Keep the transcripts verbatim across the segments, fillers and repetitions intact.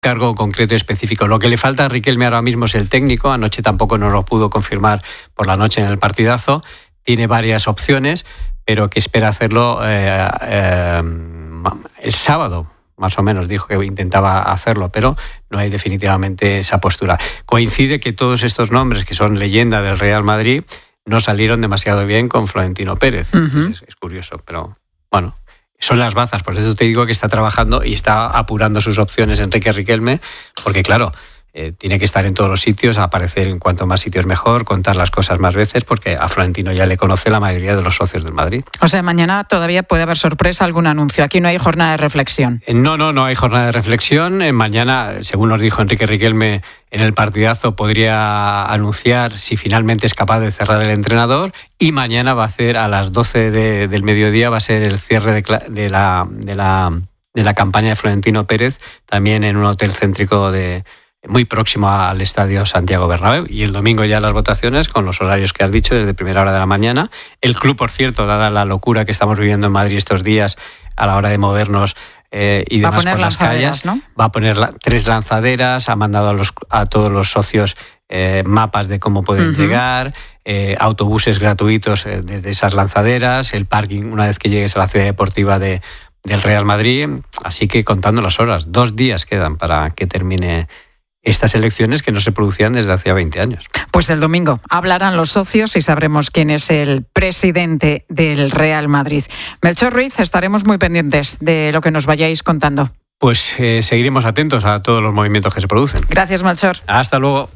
cargo concreto y específico. Lo que le falta a Riquelme ahora mismo es el técnico. Anoche tampoco nos lo pudo confirmar por la noche en el partidazo. Tiene varias opciones, pero que espera hacerlo eh, eh, el sábado. Más o menos dijo que intentaba hacerlo, pero no hay definitivamente esa postura. Coincide que todos estos nombres que son leyenda del Real Madrid no salieron demasiado bien con Florentino Pérez. Uh-huh. es, es curioso, pero bueno, son las bazas. Por eso te digo que está trabajando y está apurando sus opciones Enrique Riquelme, porque claro, eh, tiene que estar en todos los sitios, aparecer en cuanto más sitios mejor, contar las cosas más veces, porque a Florentino ya le conoce la mayoría de los socios del Madrid. O sea, mañana todavía puede haber sorpresa, algún anuncio. Aquí no hay jornada de reflexión. Eh, no, no, no hay jornada de reflexión. Eh, mañana, según nos dijo Enrique Riquelme en el partidazo, podría anunciar si finalmente es capaz de cerrar el entrenador, y mañana va a hacer a las doce de, del mediodía va a ser el cierre de, de, la, de, la, de la campaña de Florentino Pérez, también en un hotel céntrico de muy próximo al estadio Santiago Bernabéu, y el domingo ya las votaciones con los horarios que has dicho desde primera hora de la mañana. El club, por cierto, dada la locura que estamos viviendo en Madrid estos días a la hora de movernos eh, y demás por las calles, ¿no? Va a poner la, tres lanzaderas, ha mandado a, los, a todos los socios eh, mapas de cómo pueden uh-huh. llegar, eh, autobuses gratuitos eh, desde esas lanzaderas, el parking una vez que llegues a la ciudad deportiva de, del Real Madrid. Así que contando las horas, dos días quedan para que termine estas elecciones que no se producían desde hacía veinte años. Pues el domingo hablarán los socios y sabremos quién es el presidente del Real Madrid. Melchor Ruiz, estaremos muy pendientes de lo que nos vayáis contando. Pues eh, seguiremos atentos a todos los movimientos que se producen. Gracias, Melchor. Hasta luego.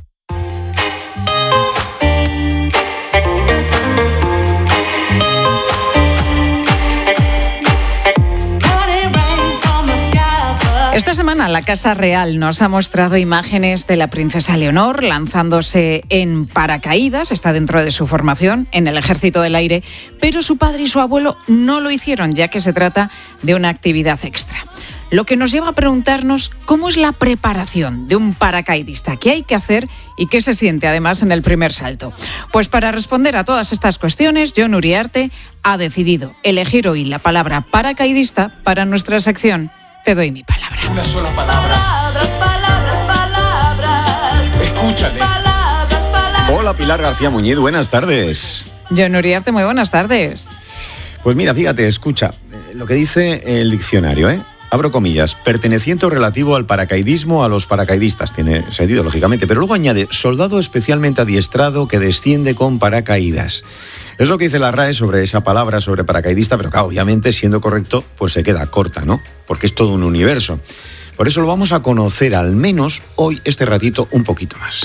Esta semana la Casa Real nos ha mostrado imágenes de la princesa Leonor lanzándose en paracaídas. Está dentro de su formación en el Ejército del Aire, pero su padre y su abuelo no lo hicieron, ya que se trata de una actividad extra. Lo que nos lleva a preguntarnos cómo es la preparación de un paracaidista, qué hay que hacer y qué se siente además en el primer salto. Pues para responder a todas estas cuestiones, Jon Uriarte ha decidido elegir hoy la palabra paracaidista para nuestra sección Te doy mi palabra. Una sola palabra. Palabras, palabras, palabras. Escúchame. Palabras, palabras. Hola, Pilar García Muñiz, buenas tardes. Jon Uriarte, muy buenas tardes. Pues mira, fíjate, escucha, lo que dice el diccionario, ¿eh? Abro comillas, perteneciente o relativo al paracaidismo, a los paracaidistas, tiene sentido, lógicamente, pero luego añade, soldado especialmente adiestrado que desciende con paracaídas. Es lo que dice la R A E sobre esa palabra, sobre paracaidista, pero claro, obviamente, siendo correcto, pues se queda corta, ¿no? Porque es todo un universo. Por eso lo vamos a conocer, al menos hoy, este ratito, un poquito más.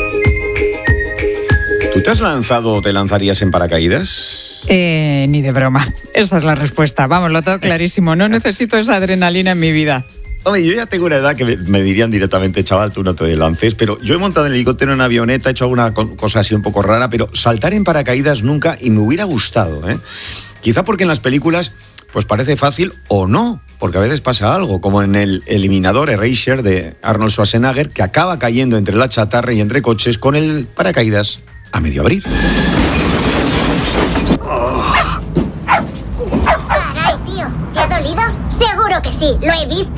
¿Tú te has lanzado o te lanzarías en paracaídas? Eh, ni de broma. Esa es la respuesta. Vamos, lo tengo clarísimo. No necesito esa adrenalina en mi vida. Hombre, yo ya tengo una edad que me, me dirían directamente, chaval, tú no te lances, pero yo he montado en helicóptero, en avioneta, he hecho alguna cosa así un poco rara, pero saltar en paracaídas nunca, y me hubiera gustado, ¿eh? Quizá porque en las películas pues parece fácil o no, porque a veces pasa algo, como en el Eliminador, Eraser, de Arnold Schwarzenegger, que acaba cayendo entre la chatarra y entre coches con el paracaídas a medio abrir. Caray, tío, ¿te ha dolido? Seguro que sí, lo he visto.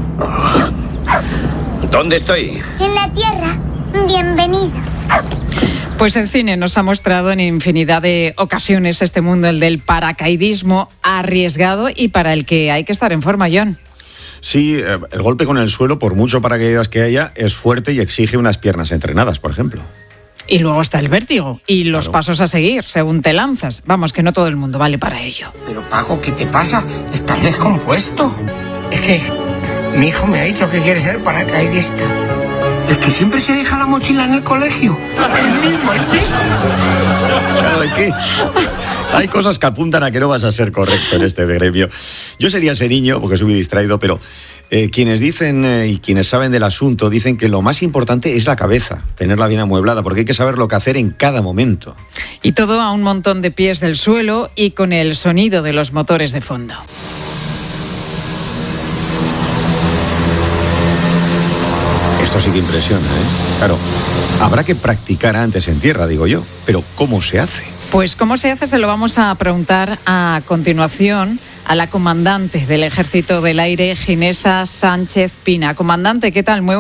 ¿Dónde estoy? En la Tierra. Bienvenido. Pues el cine nos ha mostrado en infinidad de ocasiones este mundo, el del paracaidismo arriesgado y para el que hay que estar en forma, Jon. Sí, el golpe con el suelo, por mucho paracaídas que haya, es fuerte y exige unas piernas entrenadas, por ejemplo. Y luego está el vértigo y los Claro. pasos a seguir según te lanzas. Vamos, que no todo el mundo vale para ello. Pero Paco, ¿qué te pasa? Estás descompuesto. Es que mi hijo me ha dicho que quiere ser paracaidista. El que siempre se deja la mochila en el colegio. El mismo, el mismo. Claro, ¿y qué? Hay cosas que apuntan a que no vas a ser correcto en este gremio. Yo sería ese niño, porque soy muy distraído, pero eh, quienes dicen eh, y quienes saben del asunto dicen que lo más importante es la cabeza, tenerla bien amueblada, porque hay que saber lo que hacer en cada momento. Y todo a un montón de pies del suelo y con el sonido de los motores de fondo. Esto sí que impresiona, ¿eh? Claro, habrá que practicar antes en tierra, digo yo, pero ¿cómo se hace? Pues cómo se hace se lo vamos a preguntar a continuación a la comandante del Ejército del Aire, Ginesa Sánchez Pina. Comandante, ¿qué tal? Muy